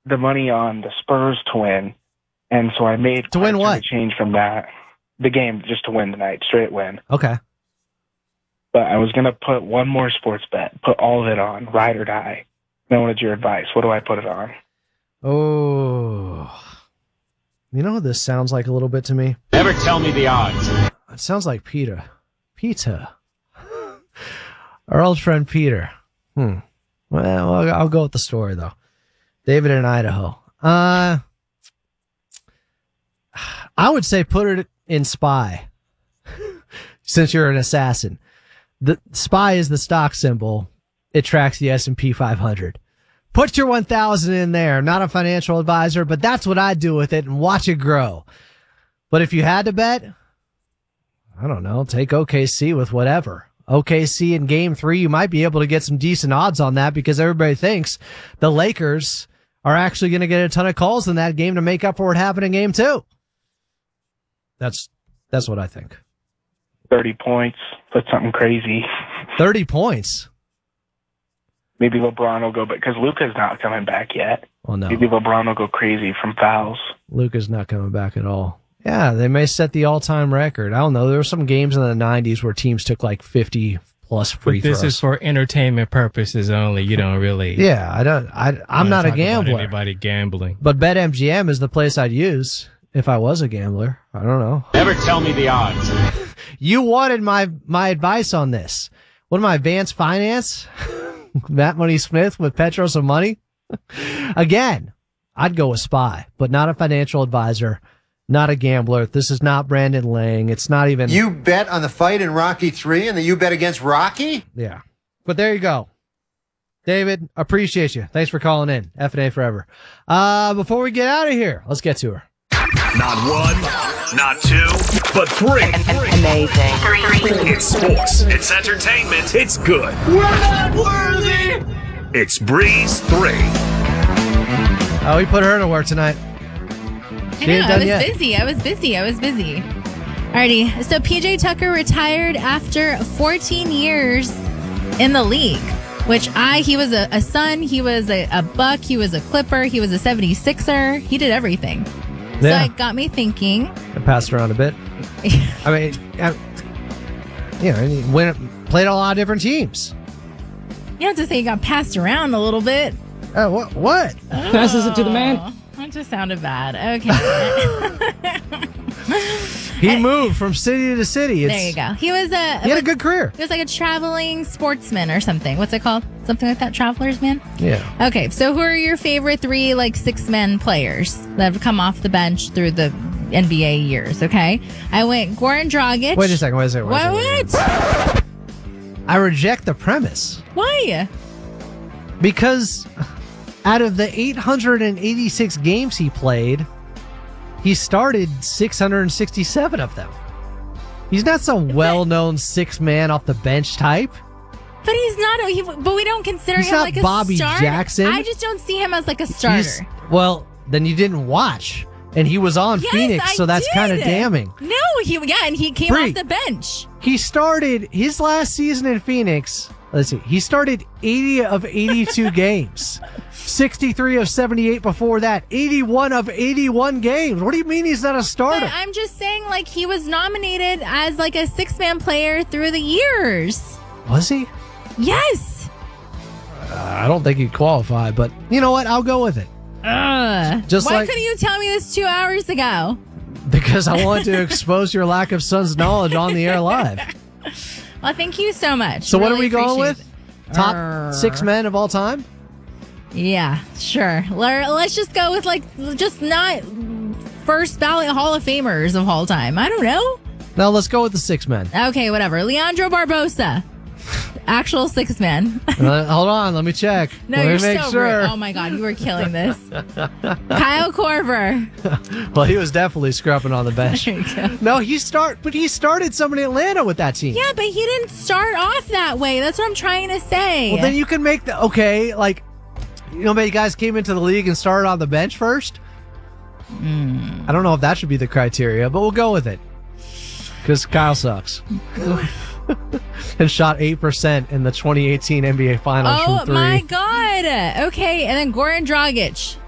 the money on the Spurs to win, and so I made to win what? A change from that. The game just to win tonight, straight win. Okay. But I was going to put one more sports bet, put all of it on, ride or die. I wanted your advice. What do I put it on? Oh. You know what this sounds like a little bit to me? Never tell me the odds. It sounds like Peter. Our old friend Peter. Well, I'll go with the story, though. David in Idaho. I would say put it in SPY, since you're an assassin. The SPY is the stock symbol. It tracks the S&P 500. Put your 1,000 in there. Not a financial advisor, but that's what I'd do with it and watch it grow. But if you had to bet, I don't know, take OKC with whatever. OKC in game 3, you might be able to get some decent odds on that because everybody thinks the Lakers are actually going to get a ton of calls in that game to make up for what happened in game 2. That's what I think. 30 points. Put something crazy. 30 points. Maybe LeBron will go, because Luka's not coming back yet. Well, no. Maybe LeBron will go crazy from fouls. Luka's not coming back at all. Yeah, they may set the all-time record. I don't know. There were some games in the 90s where teams took like 50-plus free throws. This is for entertainment purposes only. You don't really. Yeah, I'm not a gambler. Anybody gambling? But BetMGM is the place I'd use if I was a gambler. I don't know. Never tell me the odds. You wanted my advice on this. What am I, Advanced Finance? Matt Money Smith with Petros and Money? Again, I'd go with SPY, but not a financial advisor, not a gambler. This is not Brandon Lang. It's not even... You bet on the fight in Rocky 3 and then you bet against Rocky? Yeah. But there you go. David, appreciate you. Thanks for calling in. F&A forever. Before we get out of here, let's get to her. Not one, not two, but three. Amazing. It's sports. It's entertainment. It's good. We're not worthy. It's Breeze 3. Oh, we put her to work tonight. I was busy. Alrighty. So PJ Tucker retired after 14 years in the league, he was a Sun, he was a Buck, he was a Clipper, he was a 76er. He did everything. Yeah. So it got me thinking. I passed around a bit. I mean, he played a lot of different teams. You have to say he got passed around a little bit. What? Passes it to the man. That just sounded bad. Okay. He moved from city to city. There you go. He had a good career. He was like a traveling sportsman or something. What's it called? Something like that? Travelers man? Yeah. Okay. So who are your favorite 3 6-men players that have come off the bench through the NBA years? Okay. I went Goran Dragic. Wait a second. What? I reject the premise. Why? Because out of the 886 games he played, he started 667 of them. He's not some well-known 6-man off the bench type. But he's not. But we don't consider him like a Bobby starter. Jackson. I just don't see him as like a starter. Well, then you didn't watch, and he was on Phoenix, so that's kind of damning. No, and he came off the bench. He started his last season in Phoenix. Let's see. He started 80 of 82 games. 63 of 78 before that. 81 of 81 games. What do you mean he's not a starter? But I'm just saying, he was nominated as a 6-man player through the years. Was he? Yes. I don't think he'd qualify, but you know what? I'll go with it. Why couldn't you tell me this 2 hours ago? Because I wanted to expose your lack of Suns knowledge on the air live. Well, thank you so much. So what are we going with? Top 6 men of all time? Yeah, sure. Let's just go with just not first ballot Hall of Famers of all time. I don't know. No, let's go with the 6 men. Okay, whatever. Leandro Barbosa. Actual 6-man. Hold on, let me check. No, let you're me make so sure. rude. Oh my God, you were killing this. Kyle Korver. Well, he was definitely scrubbing on the bench. There you go. No, he started some in Atlanta with that team. Yeah, but he didn't start off that way. That's what I'm trying to say. Well, then you can make many guys came into the league and started on the bench first. I don't know if that should be the criteria, but we'll go with it. Because Kyle sucks. And shot 8% in the 2018 NBA Finals from 3. Oh, my God. Okay, and then Goran Dragic.